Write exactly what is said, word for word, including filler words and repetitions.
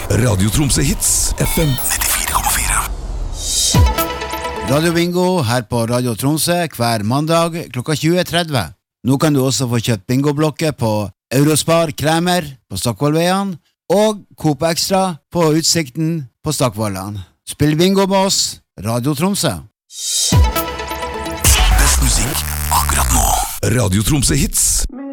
Radio Tromsø Hits, F M nittifire komma fire. Radio Bingo her på Radio Tromsø hver mandag klokka tjue tretti. Nå kan du også få kjøpt bingoblokker på Eurospar Kremer på Stockvollveien og Coop Extra på Utsikten på Stockvollan. Spill bingo med oss, Radio Tromsø. Best musikk akkurat nå. Radio Tromsø Hits.